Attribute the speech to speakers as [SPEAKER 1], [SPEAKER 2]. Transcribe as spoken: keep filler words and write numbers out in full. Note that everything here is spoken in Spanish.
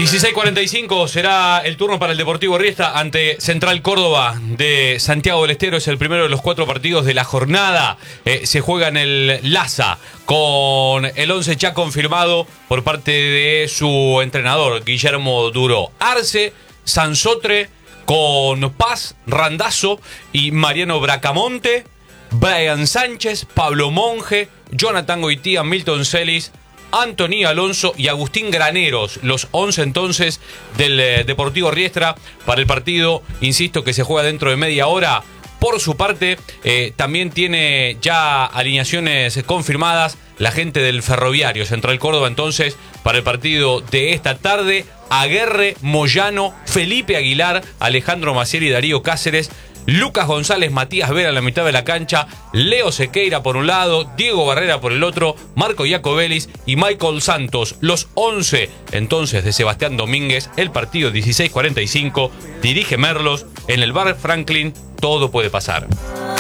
[SPEAKER 1] dieciséis cuarenta y cinco será el turno para el Deportivo Riestra ante Central Córdoba de Santiago del Estero. Es el primero de los cuatro partidos de la jornada. Eh, se juega en el Laza con el once ya confirmado por parte de su entrenador, Guillermo Duró. Arce, Sansotre, con Paz, Randazzo y Mariano Bracamonte, Brian Sánchez, Pablo Monge, Jonathan Goitía, Milton Celis, Anthony Alonso y Agustín Graneros, los once entonces del eh, Deportivo Riestra para el partido, insisto, que se juega dentro de media hora. Por su parte, eh, también tiene ya alineaciones confirmadas la gente del Ferroviario Central Córdoba, entonces, para el partido de esta tarde: Aguerre, Moyano, Felipe Aguilar, Alejandro Maciel y Darío Cáceres, Lucas González, Matías Vera en la mitad de la cancha, Leo Sequeira por un lado, Diego Barrera por el otro, Marco Iacobelis y Michael Santos, los once entonces de Sebastián Domínguez. El partido dieciséis cuarenta y cinco, dirige Merlos en el Bar Franklin. Todo puede pasar.